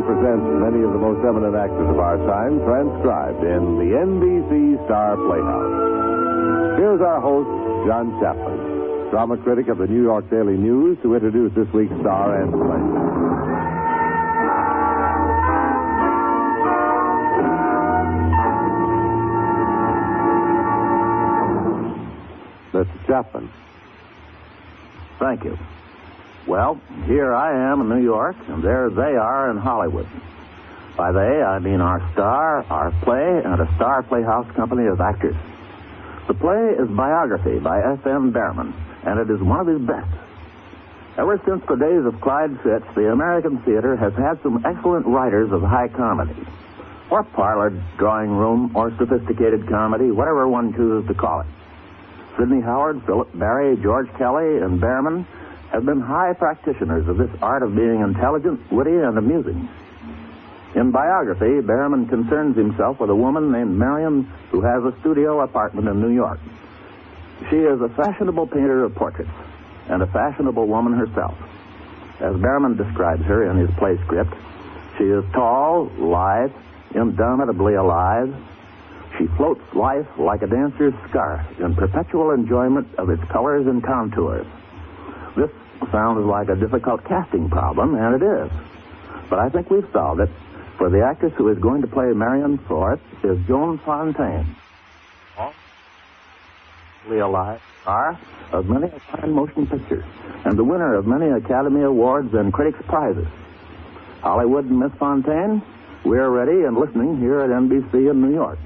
presents many of the most eminent actors of our time transcribed in the NBC Star Playhouse. Here's our host, John Chaplin, drama critic of the New York Daily News, to introduce this week's star and play. Mr. Chaplin. Thank you. Well, here I am in New York, and there they are in Hollywood. By they, I mean our star, our play, and a Star Playhouse company of actors. The play is Biography by F.M. Behrman, and it is one of his best. Ever since the days of Clyde Fitch, the American theater has had some excellent writers of high comedy, or parlor, drawing room, or sophisticated comedy, whatever one chooses to call it. Sidney Howard, Philip Barry, George Kelly, and Behrman have been high practitioners of this art of being intelligent, witty, and amusing. In Biography, Behrman concerns himself with a woman named Marion who has a studio apartment in New York. She is a fashionable painter of portraits and a fashionable woman herself. As Behrman describes her in his play script, she is tall, lithe, indomitably alive. She floats life like a dancer's scarf in perpetual enjoyment of its colors and contours. This sounds like a difficult casting problem, and it is. But I think we've solved it, for the actress who is going to play Marion Forth is Joan Fontaine. Alive star of many a fine motion picture, and the winner of many Academy Awards and Critics' Prizes. Hollywood and Miss Fontaine, we're ready and listening here at NBC in New York.